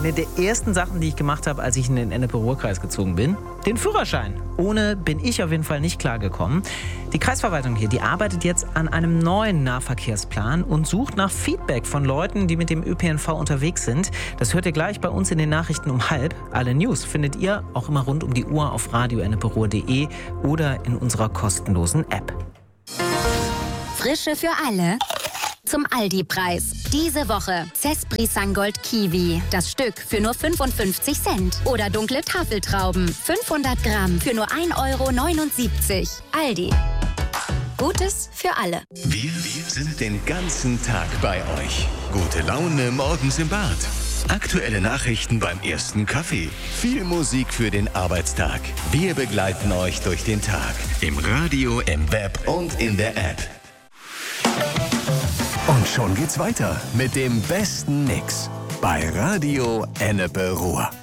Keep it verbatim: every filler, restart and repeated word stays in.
Eine der ersten Sachen, die ich gemacht habe, als ich in den Ennepe-Ruhr-Kreis gezogen bin, den Führerschein. Ohne bin ich auf jeden Fall nicht klargekommen. Die Kreisverwaltung hier, die arbeitet jetzt an einem neuen Nahverkehrsplan und sucht nach Feedback von Leuten, die mit dem Ö P N V unterwegs sind. Das hört ihr gleich bei uns in den Nachrichten um halb. Alle News findet ihr auch immer rund um die Uhr auf radio ennepe ruhr punkt de oder in unserer kostenlosen App. Frische für alle. Zum Aldi-Preis. Diese Woche Cespri Sangold Kiwi. Das Stück für nur fünfundfünfzig Cent. Oder dunkle Tafeltrauben. fünfhundert Gramm für nur ein Euro neunundsiebzig. Aldi. Gutes für alle. Wir sind den ganzen Tag bei euch. Gute Laune morgens im Bad. Aktuelle Nachrichten beim ersten Kaffee. Viel Musik für den Arbeitstag. Wir begleiten euch durch den Tag. Im Radio, im Web und in der App. Und schon geht's weiter mit dem besten Mix bei Radio Ennepe Ruhr.